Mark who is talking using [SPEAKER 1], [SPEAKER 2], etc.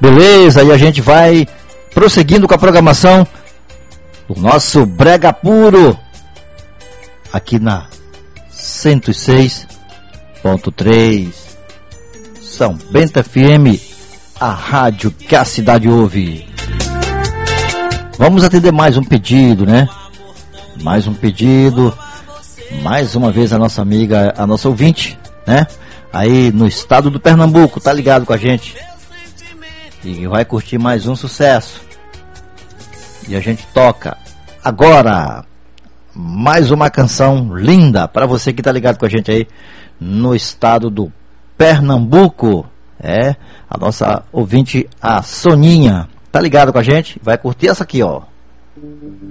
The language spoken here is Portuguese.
[SPEAKER 1] Beleza, e a gente vai prosseguindo com a programação do nosso Brega Puro aqui na 106.3 São Bento FM, a rádio que a cidade ouve. Vamos atender mais um pedido, né? Mais um pedido, mais uma vez a nossa amiga, a nossa ouvinte, né? Aí no estado do Pernambuco, tá ligado com a gente e vai curtir mais um sucesso. E a gente toca agora mais uma canção linda para você que tá ligado com a gente aí no estado do Pernambuco. É, a nossa ouvinte, a Soninha, tá ligado com a gente? Vai curtir essa aqui, ó.